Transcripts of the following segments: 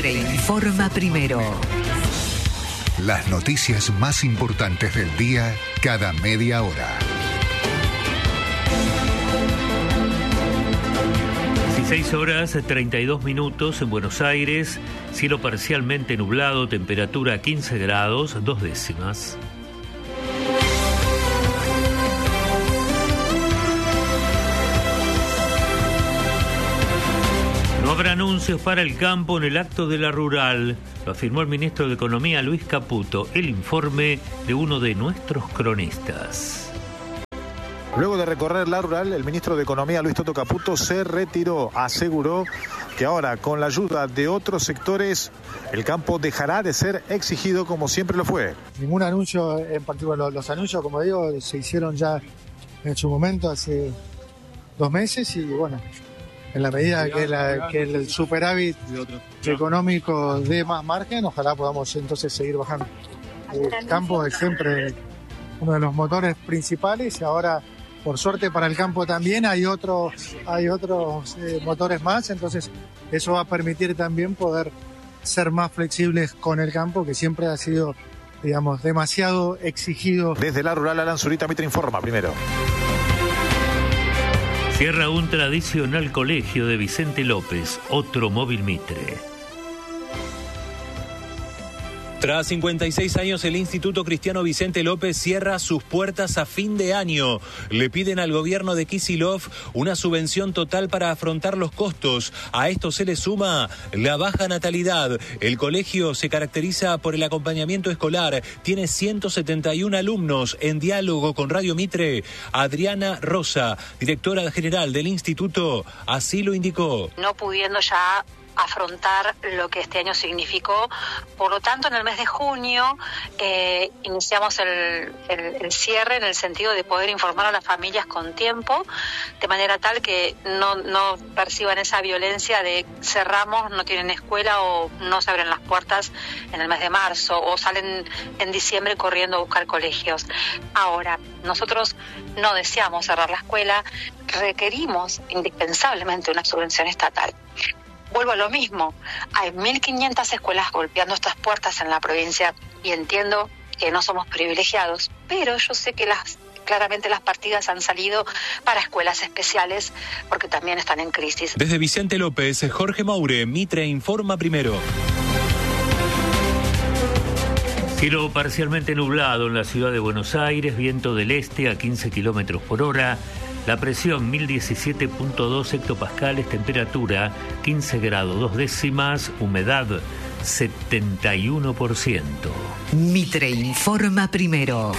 Mitre informa primero. Las noticias más importantes del día cada media hora. 16 horas 32 minutos en Buenos Aires, cielo parcialmente nublado, temperatura 15 grados, 2 décimas. No habrá anuncios para el campo en el acto de la rural, lo afirmó el ministro de Economía Luis Caputo. El informe de uno de nuestros cronistas. Luego de recorrer la rural, el ministro de Economía, Luis Toto Caputo, se retiró. Aseguró que ahora, con la ayuda de otros sectores, el campo dejará de ser exigido como siempre lo fue. Ningún anuncio en particular. Los anuncios, como digo, se hicieron ya en su momento, hace 2 meses, y bueno, en la medida que el superávit económico dé más margen, ojalá podamos entonces seguir bajando. El campo es siempre uno de los motores principales, y ahora, por suerte para el campo también, hay otros motores más, entonces eso va a permitir también poder ser más flexibles con el campo, que siempre ha sido, digamos, demasiado exigido. Desde la rural, Alan Zurita, Mitre informa primero. Cierra un tradicional colegio de Vicente López, otro móvil Mitre. Tras 56 años, el Instituto Cristiano Vicente López cierra sus puertas a fin de año. Le piden al gobierno de Kicillof una subvención total para afrontar los costos. A esto se le suma la baja natalidad. El colegio se caracteriza por el acompañamiento escolar. Tiene 171 alumnos. En diálogo con Radio Mitre, Adriana Rosa, directora general del instituto, así lo indicó. No pudiendo ya afrontar lo que este año significó. Por lo tanto, en el mes de junio iniciamos el cierre, en el sentido de poder informar a las familias con tiempo, de manera tal que no perciban esa violencia de cerramos, no tienen escuela o no se abren las puertas en el mes de marzo o salen en diciembre corriendo a buscar colegios. Ahora, nosotros no deseamos cerrar la escuela, requerimos indispensablemente una subvención estatal. Vuelvo a lo mismo, hay 1.500 escuelas golpeando estas puertas en la provincia y entiendo que no somos privilegiados, pero yo sé que claramente las partidas han salido para escuelas especiales porque también están en crisis. Desde Vicente López, Jorge Maure, Mitre informa primero. Cielo parcialmente nublado en la ciudad de Buenos Aires, viento del este a 15 kilómetros por hora. La presión 1017.2 hectopascales, temperatura 15 grados 2 décimas, humedad 71%. Mitre informa primero.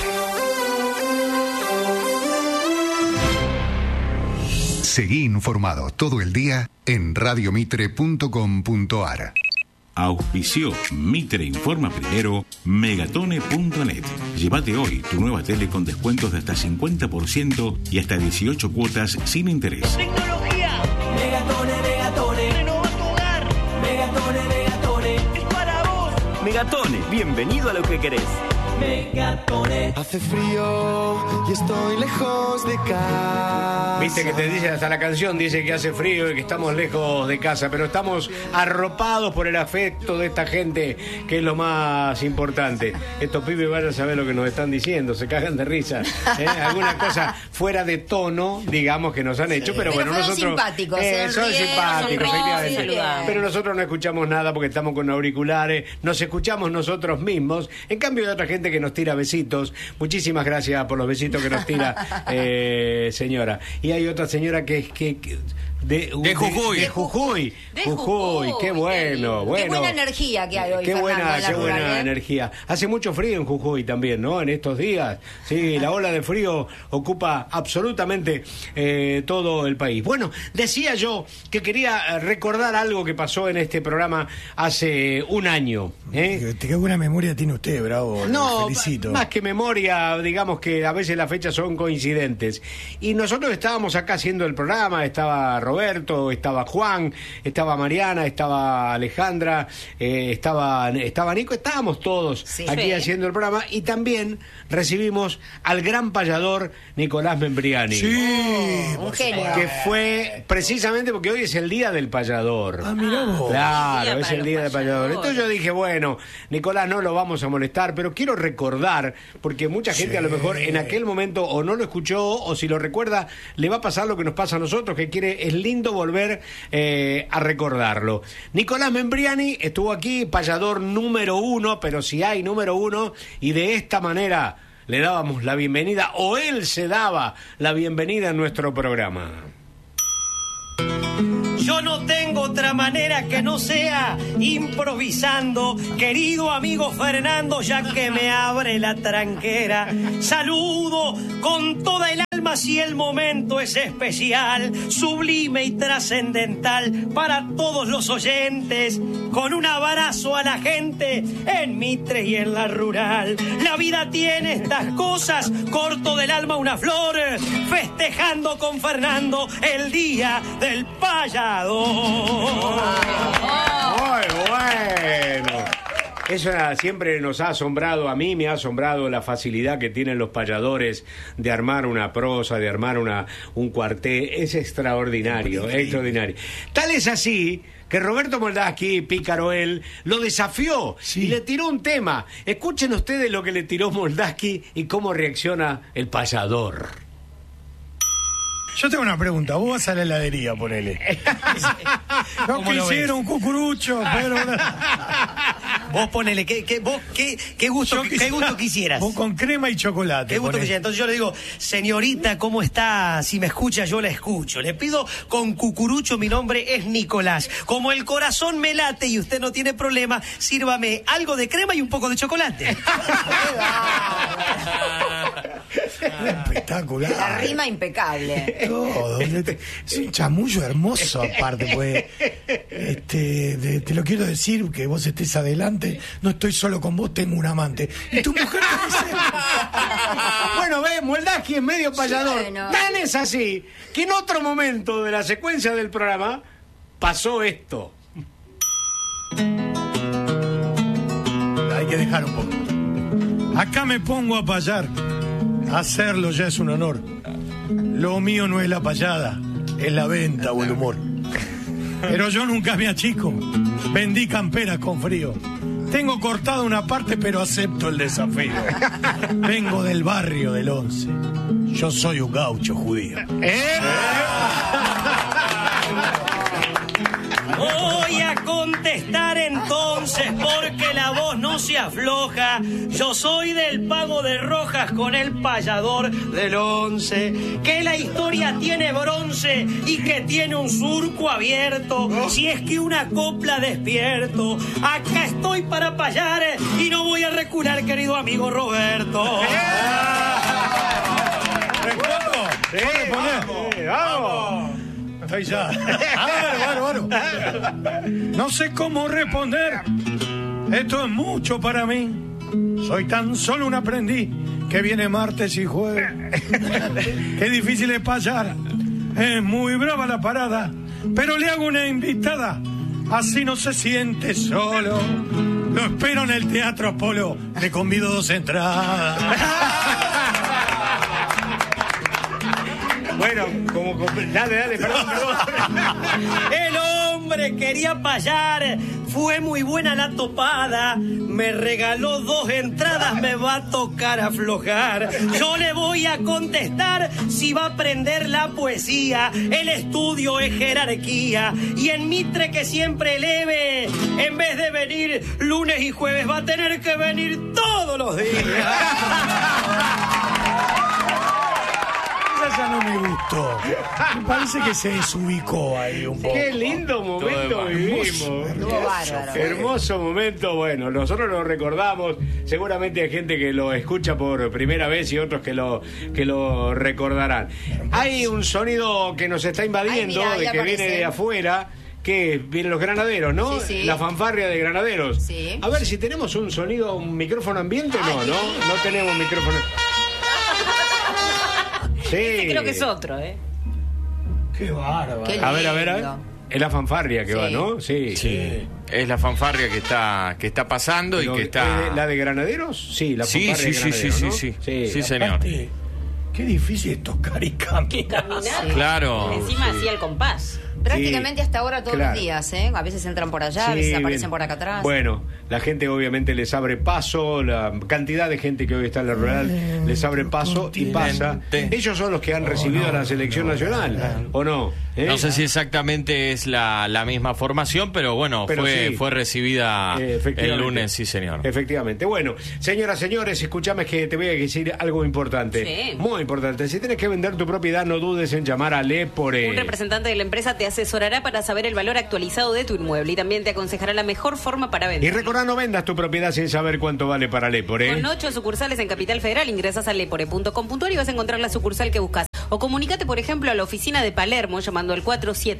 Seguí informado todo el día en radiomitre.com.ar. Auspició Mitre informa primero Megatone.net. Llévate hoy tu nueva tele con descuentos de hasta 50% y hasta 18 cuotas sin interés. Tecnología. Megatone. Renova tu hogar. Megatone. Es para vos. Megatone, bienvenido a lo que querés. Megatone. Hace frío y estoy lejos de casa. Viste que te dice, hasta la canción dice que hace frío y que estamos lejos de casa, pero estamos arropados por el afecto de esta gente, que es lo más importante. Estos pibes van a saber lo que nos están diciendo, se cagan de risa, alguna cosa fuera de tono, digamos, que nos han hecho, pero bueno, nosotros simpáticos, son simpáticos, efectivamente. Pero nosotros no escuchamos nada porque estamos con auriculares, nos escuchamos nosotros mismos. En cambio, hay otra gente que nos tira besitos. Muchísimas gracias por los besitos que nos tira, señora. Y hay otra señora que de Jujuy. De Jujuy, qué bueno. Qué buena energía que hay hoy, qué Fernando, buena energía. Hace mucho frío en Jujuy también, ¿no? En estos días. Sí, la ola de frío ocupa absolutamente todo el país. Bueno, decía yo que quería recordar algo que pasó en este programa hace un año. Qué buena memoria tiene usted, bravo. No, felicito. Más que memoria, digamos que a veces las fechas son coincidentes. Y nosotros estábamos acá haciendo el programa, estaba Roberto, estaba Juan, estaba Mariana, estaba Alejandra, estaba Nico, estábamos todos aquí haciendo el programa, y también recibimos al gran payador Nicolás Membriani. Sí, un genio. Que fue precisamente porque hoy es el día del payador. Ah, mirá vos. Claro, es el día del payador. Entonces yo dije, bueno, Nicolás, no lo vamos a molestar, pero quiero recordar, porque mucha gente a lo mejor en aquel momento o no lo escuchó, o si lo recuerda, le va a pasar lo que nos pasa a nosotros, que es lindo volver a recordarlo. Nicolás Membriani estuvo aquí, payador número 1, pero si hay número 1, y de esta manera le dábamos la bienvenida, o él se daba la bienvenida en nuestro programa. Yo no tengo otra manera que no sea improvisando, querido amigo Fernando, ya que me abre la tranquera. Saludo con toda el alma si el momento es especial, sublime y trascendental para todos los oyentes, con un abrazo a la gente en Mitre y en la rural. La vida tiene estas cosas, corto del alma una flor, festejando con Fernando el día del payador. Muy bueno. Eso siempre nos ha asombrado, a mí me ha asombrado la facilidad que tienen los payadores de armar una prosa, de armar un cuarté. Es extraordinario, extraordinario. Tal es así que Roberto Moldaski, pícaro él, lo desafió y le tiró un tema. Escuchen ustedes lo que le tiró Moldaski y cómo reacciona el payador. Yo tengo una pregunta. Vos vas a la heladería, ponele. No quisiera un cucurucho, pero... Vos ponele, ¿qué gusto quisieras? Vos con crema y chocolate. ¿Qué gusto quisieras? Entonces yo le digo, señorita, ¿cómo está? Si me escucha, yo la escucho. Le pido con cucurucho, mi nombre es Nicolás. Como el corazón me late y usted no tiene problema, sírvame algo de crema y un poco de chocolate. Espectacular. La rima impecable. Todo. Es un chamullo hermoso, aparte, pues. Te lo quiero decir, que vos estés adelante. No estoy solo con vos, tengo un amante. Y tu mujer te dice... Bueno, Moldaski es medio payador. Bueno. Tan es así que en otro momento de la secuencia del programa pasó esto. Hay que dejar un poco. Acá me pongo a payar. Hacerlo ya es un honor. Lo mío no es la payada, es la venta o el humor. Pero yo nunca me achico. Vendí camperas con frío. Tengo cortado una parte, pero acepto el desafío. Vengo del barrio del 11. Yo soy un gaucho judío. Voy a contestar entonces porque la voz no se afloja. Yo soy del Pago de Rojas con el payador del 11. Que la historia tiene bronce y que tiene un surco abierto. Si es que una copla despierto, acá estoy para payar y no voy a recular, querido amigo Roberto. ¡Vamos! Estoy ya. Bueno. No sé cómo responder. Esto es mucho para mí. Soy tan solo un aprendiz que viene martes y jueves. Qué difícil es payar. Es muy brava la parada, pero le hago una invitada. Así no se siente solo. Lo espero en el Teatro Apolo. Le convido 2 entradas. Bueno, dale, perdón. El hombre quería payar, fue muy buena la topada, me regaló 2 entradas, me va a tocar aflojar. Yo le voy a contestar si va a aprender la poesía, el estudio es jerarquía, y en Mitre que siempre leve, en vez de venir lunes y jueves, va a tener que venir todos los días. Ya no me gustó. Me parece que se desubicó ahí un poco. Qué lindo momento vivimos. Hermoso momento. Bueno, nosotros lo recordamos. Seguramente hay gente que lo escucha por primera vez y otros que lo recordarán. Hay un sonido que nos está invadiendo, que viene de afuera. Que vienen los granaderos, ¿no? Sí. La fanfarria de granaderos. Sí. A ver si tenemos un sonido, un micrófono ambiente. No tenemos micrófono. Sí. Este creo que es otro, Qué bárbaro. Qué A ver. lindo. Es la fanfarria que Sí. va, ¿no? Sí. Es la fanfarria que está pasando. Pero, y que está... ¿la de Granaderos? Sí, la Sí, fanfarria de Granaderos, ¿no? sí, señor. Aparte, qué difícil es tocar y caminar. Claro. Encima hacía el compás. Prácticamente hasta ahora todos claro. los días, ¿eh? A veces entran por allá, a Sí, veces aparecen bien. por acá atrás. Bueno, la gente obviamente les abre paso, la cantidad de gente que hoy está en la rural les abre paso y pasa. Ellos son los que han recibido a la selección nacional, ¿o no? No sé si exactamente es la misma formación, pero bueno, Pero sí. fue recibida el Efectivamente. lunes, sí señor. Efectivamente. Bueno, señoras, señores, escúchame que te voy a decir algo importante. Sí. Muy importante. Si tienes que vender tu propiedad, no dudes en llamar a Lepore. Un representante de la empresa te asesorará para saber el valor actualizado de tu inmueble y también te aconsejará la mejor forma para Y vender. recordá, no vendas tu propiedad sin saber cuánto vale para Lepore. Con 8 sucursales en Capital Federal, ingresas a lepore.com.ar y vas a encontrar la sucursal que buscas. O comunícate, por ejemplo, a la oficina de Palermo llamando al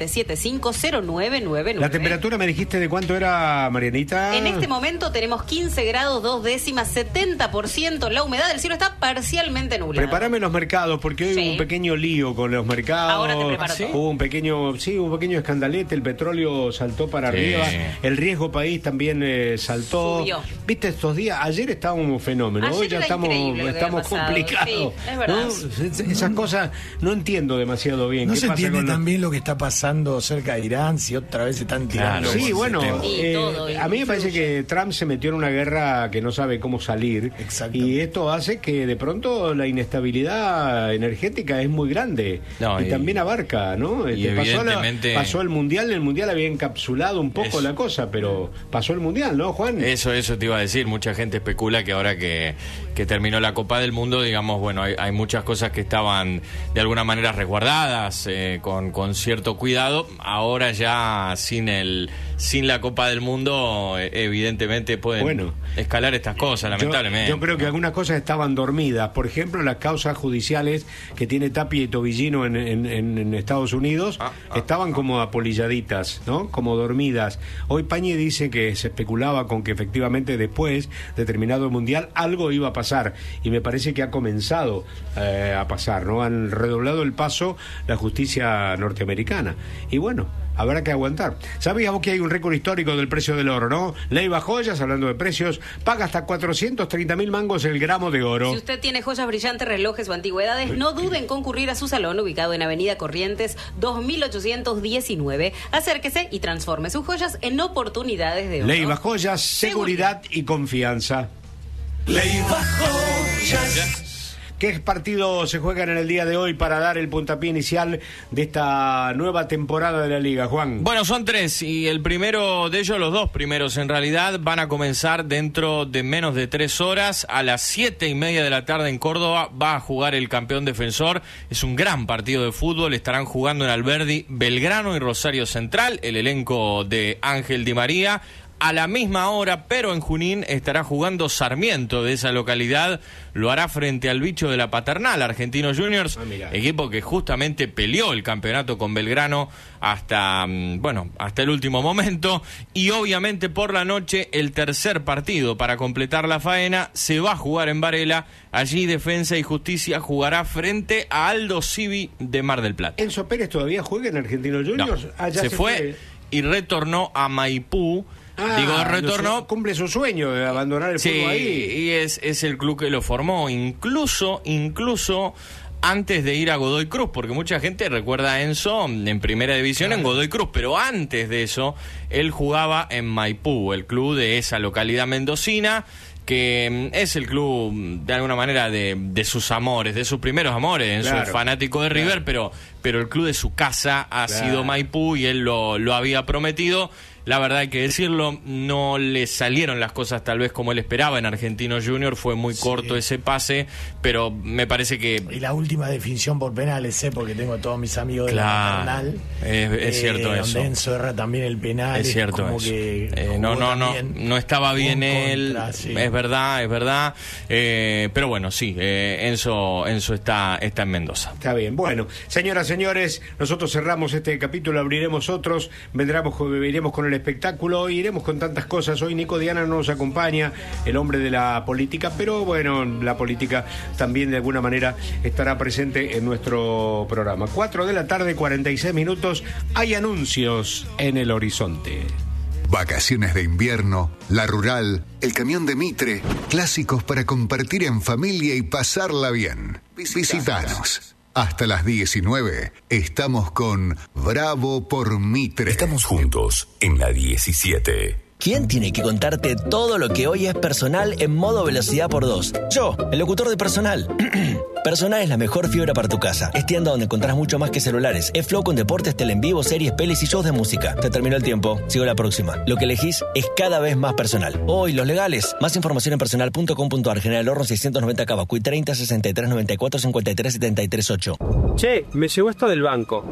47750999. La temperatura me dijiste de cuánto era, Marianita. En este momento tenemos 15 grados 2 décimas, 70%. La humedad del cielo está parcialmente nublada. Prepárame los mercados, porque hoy hubo un pequeño lío con los mercados. Ahora te preparo todo. Hubo un pequeño escandalete, el petróleo saltó para arriba, el riesgo país también saltó. Subió. Viste estos días, ayer estábamos un fenómeno, Ayer hoy ya era increíble lo que estamos había pasado. complicados. Sí, es verdad. ¿no? Esas cosas no entiendo demasiado bien. No ¿Qué se pasa entiende con los- también lo que está pasando cerca de Irán, si otra vez se están tirando. Sí, con bueno, ese tema. a mí me parece que Trump se metió en una guerra que no sabe cómo salir. Y esto hace que de pronto la inestabilidad energética es muy grande. No, y también abarca, ¿no? y evidentemente- pasó el Mundial había encapsulado un poco la cosa, pero pasó el Mundial, ¿no, Juan? Eso te iba a decir. Mucha gente especula que ahora que terminó la Copa del Mundo, digamos, bueno, hay muchas cosas que estaban de alguna manera resguardadas con cierto cuidado. Ahora ya sin la Copa del Mundo, evidentemente pueden escalar estas cosas, lamentablemente. Yo creo que algunas cosas estaban dormidas. Por ejemplo, las causas judiciales que tiene Tapia y Tobillino en Estados Unidos estaban como apolilladitas, ¿no? Como dormidas. Hoy Pañi dice que se especulaba con que efectivamente después de terminado el Mundial algo iba a pasar. Y me parece que ha comenzado a pasar, ¿no? Han redoblado el paso la justicia norteamericana. Y bueno, habrá que aguantar. ¿Sabías vos que hay un récord histórico del precio del oro, no? Leiva Joyas, hablando de precios, paga hasta 430.000 mangos el gramo de oro. Si usted tiene joyas brillantes, relojes o antigüedades, no dude en concurrir a su salón ubicado en Avenida Corrientes 2819. Acérquese y transforme sus joyas en oportunidades de oro. Leiva Joyas, seguridad y confianza. Leiva Joyas. ¿Qué partidos se juegan en el día de hoy para dar el puntapié inicial de esta nueva temporada de la Liga, Juan? Bueno, son 3 y el primero de ellos, los 2 primeros en realidad, van a comenzar dentro de menos de 3 horas. A las 7:30 de la tarde en Córdoba va a jugar el campeón defensor. Es un gran partido de fútbol. Estarán jugando en Alberdi, Belgrano y Rosario Central, el elenco de Ángel Di María. A la misma hora, pero en Junín, estará jugando Sarmiento de esa localidad. Lo hará frente al bicho de la Paternal, Argentinos Juniors, equipo que justamente peleó el campeonato con Belgrano hasta el último momento. Y obviamente por la noche, el tercer partido para completar la faena se va a jugar en Varela. Allí Defensa y Justicia jugará frente a Aldo Civi de Mar del Plata. ¿Enzo Pérez todavía juega en Argentinos Juniors? No, se fue y retornó a Maipú. Retornó. Cumple su sueño de abandonar el fútbol ahí. Y es el club que lo formó, incluso antes de ir a Godoy Cruz, porque mucha gente recuerda a Enzo en primera división en Godoy Cruz, pero antes de eso él jugaba en Maipú, el club de esa localidad mendocina, que es el club de alguna manera de sus amores, de sus primeros amores. Enzo es fanático de River, pero el club de su casa ha sido Maipú y él lo había prometido. La verdad hay que decirlo, no le salieron las cosas tal vez como él esperaba en Argentinos Juniors, fue muy corto ese pase, pero me parece que... Y la última definición por penales, porque tengo a todos mis amigos de la Paternal. Es cierto eso. Donde Enzo erra también el penal. Es cierto como eso. Que no estaba bien él, sí. es verdad. Pero bueno, sí, Enzo está en Mendoza. Está bien, bueno, señoras, señores, nosotros cerramos este capítulo, abriremos otros, veremos con el el espectáculo. Iremos con tantas cosas. Hoy Nico Diana no nos acompaña, el hombre de la política, pero bueno, la política también de alguna manera estará presente en nuestro programa. 4 de la tarde, 46 minutos. Hay anuncios en el horizonte. Vacaciones de invierno, La Rural, el camión de Mitre, clásicos para compartir en familia y pasarla bien. Visítanos. Hasta las 19 estamos con Bravo por Mitre. Estamos juntos en la 17. ¿Quién tiene que contarte todo lo que hoy es Personal en modo velocidad por 2? Yo, el locutor de Personal. Personal es la mejor fibra para tu casa. Es tienda donde encontrás mucho más que celulares. Es Flow con deportes, tele en vivo, series, pelis y shows de música. Te terminó el tiempo. Sigo la próxima. Lo que elegís es cada vez más Personal. Hoy, los legales. Más información en personal.com.ar. General Horno 690 Cabacuy 30 63 94 53 73 8. Che, me llegó esto del banco.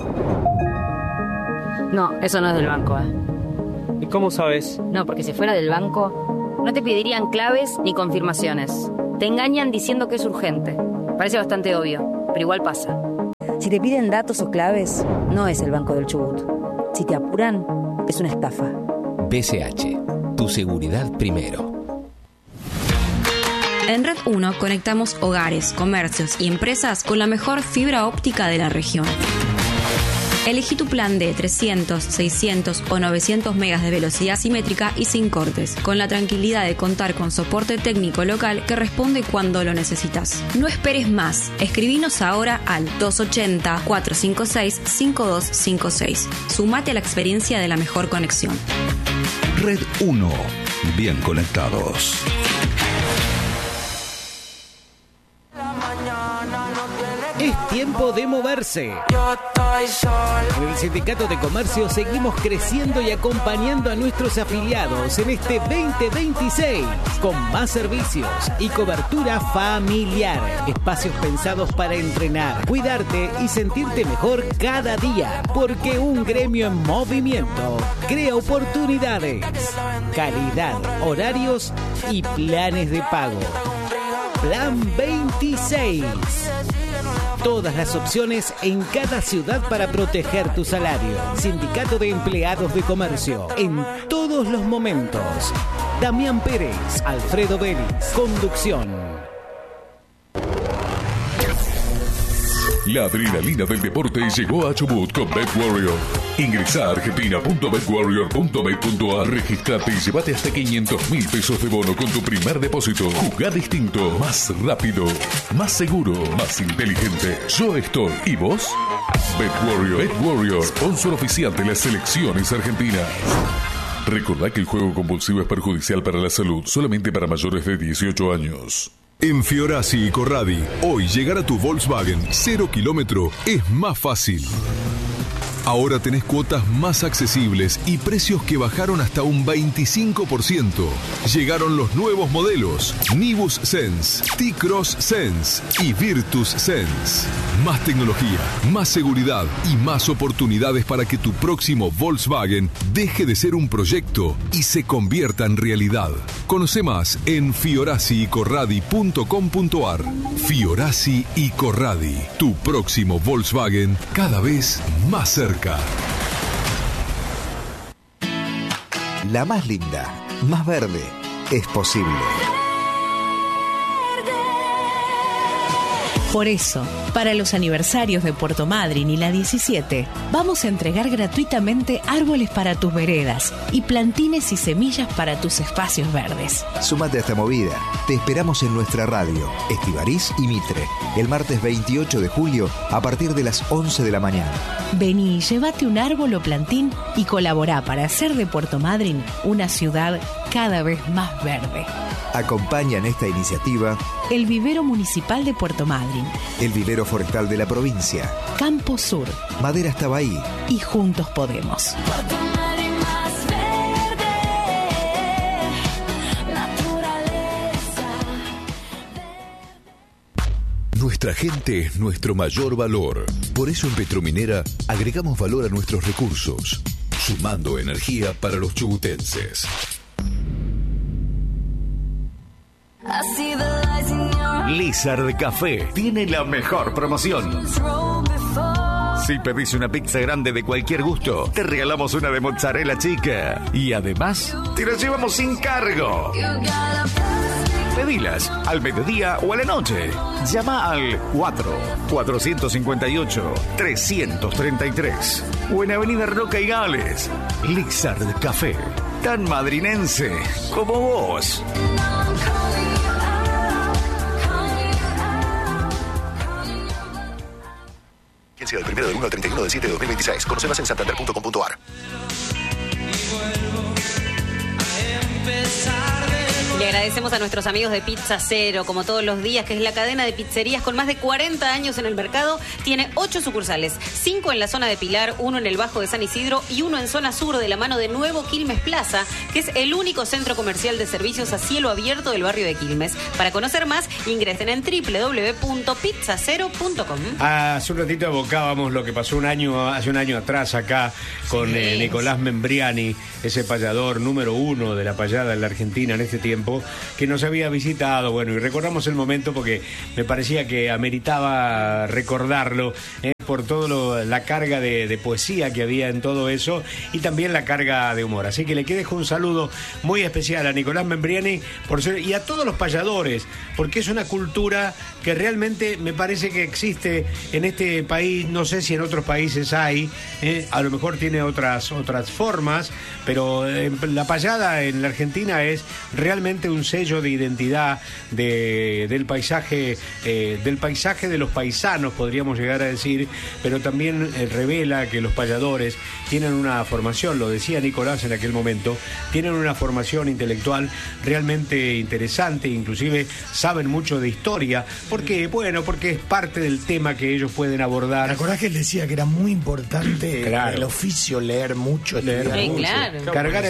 No, eso no es del banco, ¿Y cómo sabes? No, porque si fuera del banco, no te pedirían claves ni confirmaciones. Te engañan diciendo que es urgente. Parece bastante obvio, pero igual pasa. Si te piden datos o claves, no es el Banco del Chubut. Si te apuran, es una estafa. BCH, tu seguridad primero. En Red 1 conectamos hogares, comercios y empresas con la mejor fibra óptica de la región. Elegí tu plan de 300, 600 o 900 megas de velocidad simétrica y sin cortes, con la tranquilidad de contar con soporte técnico local que responde cuando lo necesitas. No esperes más. Escribinos ahora al 280-456-5256. Sumate a la experiencia de la mejor conexión. Red 1. Bien conectados. Es tiempo de moverse. En el Sindicato de Comercio seguimos creciendo y acompañando a nuestros afiliados en este 2026 con más servicios y cobertura familiar. Espacios pensados para entrenar, cuidarte y sentirte mejor cada día. Porque un gremio en movimiento crea oportunidades, calidad, horarios y planes de pago. Plan 26. Todas las opciones en cada ciudad para proteger tu salario. Sindicato de Empleados de Comercio. En todos los momentos. Damián Pérez, Alfredo Vélez. Conducción. La adrenalina del deporte llegó a Chubut con BetWarrior. Ingresa a argentina.betwarrior.bet.ar, registrate y llévate hasta 500.000 pesos de bono con tu primer depósito. Jugá distinto, más rápido, más seguro, más inteligente. Yo estoy. ¿Y vos? BetWarrior, sponsor oficial de las selecciones argentinas. Recordá que el juego compulsivo es perjudicial para la salud, solamente para mayores de 18 años. En Fiorasi y Corradi, hoy llegar a tu Volkswagen 0 kilómetro es más fácil. Ahora tenés cuotas más accesibles y precios que bajaron hasta un 25%. Llegaron los nuevos modelos Nibus Sense, T-Cross Sense y Virtus Sense. Más tecnología, más seguridad y más oportunidades para que tu próximo Volkswagen deje de ser un proyecto y se convierta en realidad. Conoce más en fiorasiicorradi.com.ar. Fiorasi y Corradi, tu próximo Volkswagen cada vez más cerca. La más linda, más verde, es posible. Por eso, para los aniversarios de Puerto Madryn y la 17, vamos a entregar gratuitamente árboles para tus veredas y plantines y semillas para tus espacios verdes. Súmate a esta movida. Te esperamos en nuestra radio, Estivariz y Mitre, el martes 28 de julio a partir de las 11 de la mañana. Vení, llévate un árbol o plantín y colabora para hacer de Puerto Madryn una ciudad cada vez más verde. Acompañan esta iniciativa el Vivero Municipal de Puerto Madryn, el Vivero Forestal de la provincia, Campo Sur, Maderas Tabaí y Juntos Podemos. Nuestra gente es nuestro mayor valor. Por eso en Petrominera agregamos valor a nuestros recursos, sumando energía para los chubutenses. Lizard Café tiene la mejor promoción. Si pedís una pizza grande de cualquier gusto, te regalamos una de mozzarella chica. Y además, te la llevamos sin cargo. Pedilas al mediodía o a la noche. Llama al 4-458-333. O en Avenida Roca y Gales. Lizard Café. Tan madrinense como vos. Del 1 del 1 al 31 del 7 de 2026. Conoce más en santander.com.ar. Le agradecemos a nuestros amigos de Pizza Cero, como todos los días, que es la cadena de pizzerías con más de 40 años en el mercado. Tiene 8 sucursales, 5 en la zona de Pilar, 1 en el Bajo de San Isidro y 1 en zona sur de la mano de Nuevo Quilmes Plaza, que es el único centro comercial de servicios a cielo abierto del barrio de Quilmes. Para conocer más, ingresen en www.pizzacero.com. Hace un ratito evocábamos lo que pasó hace un año atrás acá con Nicolás Membriani, ese payador número 1 de la payada en la Argentina en este tiempo, que nos había visitado. Bueno, y recordamos el momento porque me parecía que ameritaba recordarlo, por toda la carga de poesía que había en todo eso y también la carga de humor. Así que le dejo un saludo muy especial a Nicolás Membriani y a todos los payadores, porque es una cultura que realmente me parece que existe en este país. No sé si en otros países hay, a lo mejor tiene otras formas, pero la payada en la Argentina es realmente un sello de identidad del paisaje de los paisanos, podríamos llegar a decir, pero también revela que los payadores tienen una formación, lo decía Nicolás en aquel momento, tienen una formación intelectual realmente interesante, inclusive saben mucho de historia, porque es parte del tema que ellos pueden abordar. ¿Te acordás que él decía que era muy importante el oficio, leer mucho, cargar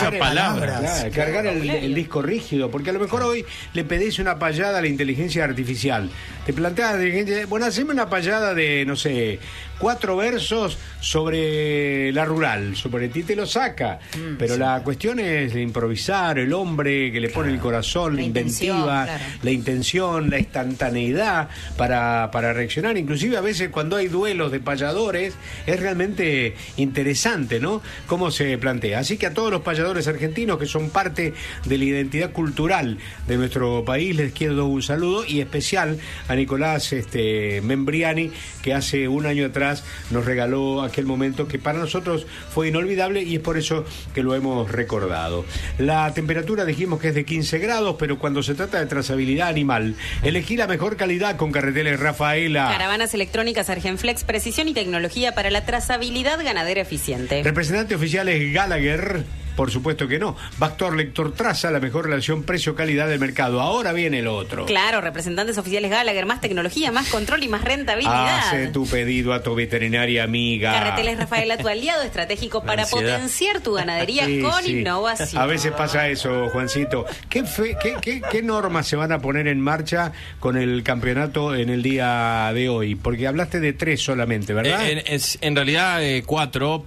el disco rígido, porque a lo mejor hoy le pedís una payada a la inteligencia artificial, te planteas, bueno, haceme una payada de, no sé, 4 versos sobre la rural, sobre ti te lo saca, pero la cuestión es de improvisar, el hombre que le pone el corazón, la inventiva, la intención, la instantaneidad para reaccionar. Inclusive a veces cuando hay duelos de payadores es realmente interesante, ¿no?, cómo se plantea. Así que a todos los payadores argentinos que son parte de la identidad cultural de nuestro país les quiero dar un saludo, y especial a Nicolás Membriani, que hace un año atrás nos regaló aquel momento que para nosotros fue inolvidable, y es por eso que lo hemos recordado. La temperatura dijimos que es de 15 grados, pero cuando se trata de trazabilidad animal, elegí la mejor calidad con Carreteles Rafaela. Caravanas electrónicas Argenflex, precisión y tecnología para la trazabilidad ganadera eficiente. Representante oficial es Gallagher. Por supuesto que no. Bactor Lector Traza, la mejor relación precio-calidad del mercado. Ahora viene el otro. Claro, representantes oficiales Gallagher, más tecnología, más control y más rentabilidad. Hace tu pedido a tu veterinaria amiga. Carreteles Rafaela, tu aliado estratégico para potenciar tu ganadería con innovación. A veces pasa eso, Juancito. ¿Qué normas se van a poner en marcha con el campeonato en el día de hoy? Porque hablaste de 3 solamente, ¿verdad? En realidad 4,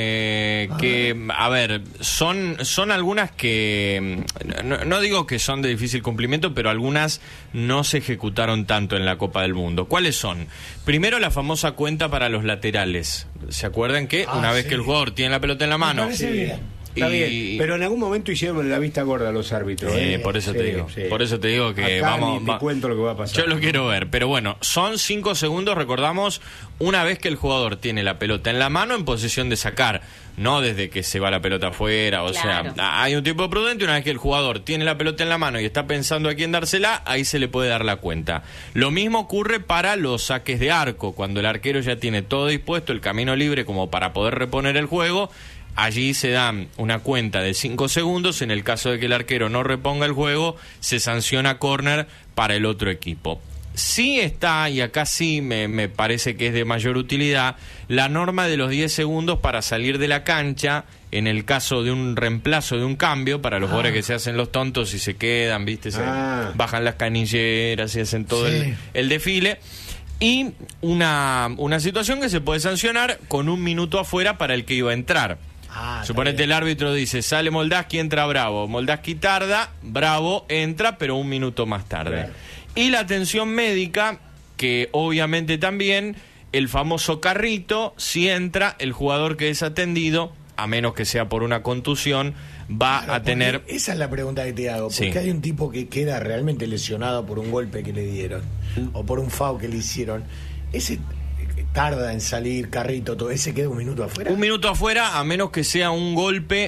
que, a ver, son algunas que, no digo que son de difícil cumplimiento, pero algunas no se ejecutaron tanto en la Copa del Mundo. ¿Cuáles son? Primero, la famosa cuenta para los laterales. ¿Se acuerdan que una vez que el jugador tiene la pelota en la mano... Está bien, pero en algún momento hicieron la vista gorda a los árbitros. Por eso te digo. Por eso te digo que acá te cuento lo que va a pasar. Yo lo quiero ver, pero bueno, son 5 segundos, recordamos, una vez que el jugador tiene la pelota en la mano en posición de sacar, no desde que se va la pelota afuera, sea, hay un tiempo prudente. Una vez que el jugador tiene la pelota en la mano y está pensando a quién dársela, ahí se le puede dar la cuenta. Lo mismo ocurre para los saques de arco, cuando el arquero ya tiene todo dispuesto, el camino libre como para poder reponer el juego. Allí se dan una cuenta de 5 segundos. En el caso de que el arquero no reponga el juego, se sanciona córner para el otro equipo. Sí está, y acá sí me parece que es de mayor utilidad, la norma de los 10 segundos para salir de la cancha en el caso de un reemplazo, de un cambio, para los jugadores que se hacen los tontos y se quedan, ¿viste? Bajan las canilleras y hacen todo el desfile. Y una situación que se puede sancionar con 1 minuto afuera para el que iba a entrar. Suponete el árbitro dice, sale Moldaski, entra Bravo. Moldaski tarda, Bravo entra, pero 1 minuto más tarde. Y la atención médica, que obviamente también el famoso carrito. Si entra, el jugador que es atendido, a menos que sea por una contusión, va a tener... Esa es la pregunta que te hago. Porque hay un tipo que queda realmente lesionado por un golpe que le dieron o por un foul que le hicieron. Ese tarda en salir, carrito, todo ese queda un minuto afuera. Un minuto afuera, a menos que sea un golpe,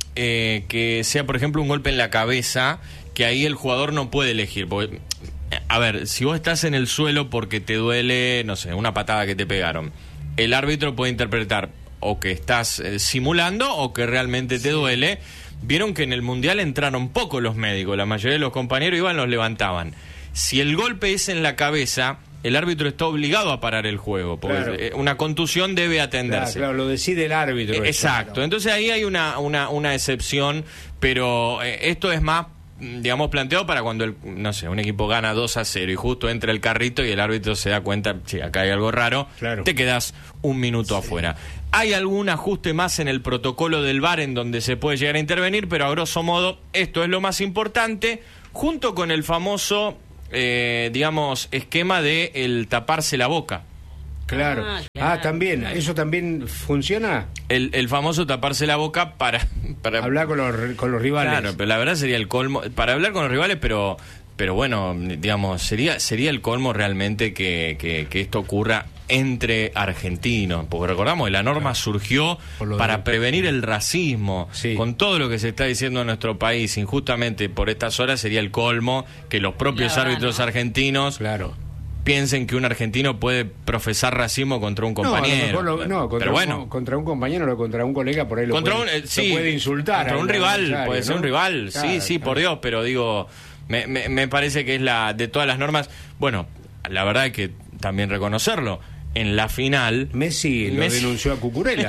que sea, por ejemplo, un golpe en la cabeza, que ahí el jugador no puede elegir. Porque, a ver, si vos estás en el suelo porque te duele, no sé, una patada que te pegaron, el árbitro puede interpretar o que estás simulando o que realmente te duele. Vieron que en el Mundial entraron poco los médicos, la mayoría de los compañeros iban, los levantaban. Si el golpe es en la cabeza, el árbitro está obligado a parar el juego, porque una contusión debe atenderse. Claro, lo decide el árbitro. Exacto, entonces ahí hay una excepción, pero esto es más, digamos, planteado para cuando no sé, un equipo gana 2-0 y justo entra el carrito y el árbitro se da cuenta, sí, acá hay algo raro, te quedas un minuto afuera. Hay algún ajuste más en el protocolo del VAR en donde se puede llegar a intervenir, pero a grosso modo esto es lo más importante, junto con el famoso, digamos, esquema de el taparse la boca. Claro. También, ¿eso también funciona? El famoso taparse la boca para hablar con los rivales. Claro, pero la verdad sería el colmo, para hablar con los rivales, pero bueno, digamos, sería el colmo realmente que esto ocurra entre argentinos, porque recordamos que la norma surgió para prevenir el racismo. Con todo lo que se está diciendo en nuestro país injustamente por estas horas, sería el colmo que los propios árbitros argentinos piensen que un argentino puede profesar racismo contra un compañero. Contra un compañero o contra un colega por ahí lo puede insultar. Contra un rival, puede ser un rival, claro, por Dios, pero digo, me parece que es de todas las normas. Bueno, la verdad es que también reconocerlo. En la final Messi lo denunció a Cucurella.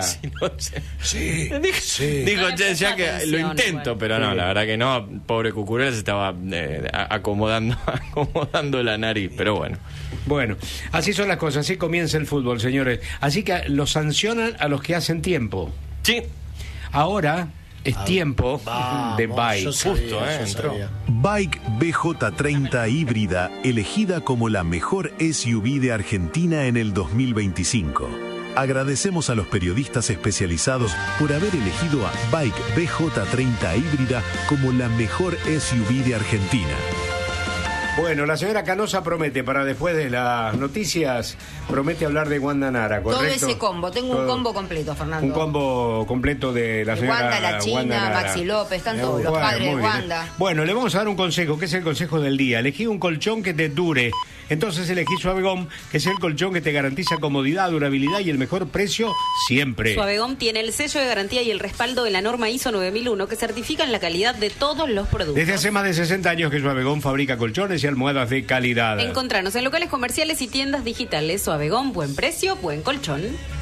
Dijo, ya que lo intento, pero no, la verdad que no. Pobre Cucurella se estaba acomodando la nariz, pero bueno. Bueno, así son las cosas, así comienza el fútbol, señores. Así que los sancionan a los que hacen tiempo. Sí. Ahora es tiempo de Bike. Entró. Bike BJ30 híbrida, elegida como la mejor SUV de Argentina en el 2025. Agradecemos a los periodistas especializados por haber elegido a Bike BJ30 híbrida como la mejor SUV de Argentina. Bueno, la señora Canosa promete, para después de las noticias, promete hablar de Wanda Nara, ¿correcto? Todo ese combo, tengo un combo completo, Fernando. Un combo completo de la señora Wanda, la China, Wanda Nara. Maxi López, están todos los padres de Wanda. Bueno, le vamos a dar un consejo, que es el consejo del día. Elegí un colchón que te dure. Entonces elegí Suavegom, que es el colchón que te garantiza comodidad, durabilidad y el mejor precio siempre. Suavegom tiene el sello de garantía y el respaldo de la norma ISO 9001 que certifican la calidad de todos los productos. Desde hace más de 60 años que Suavegom fabrica colchones y almohadas de calidad. Encontranos en locales comerciales y tiendas digitales. Suavegom, buen precio, buen colchón.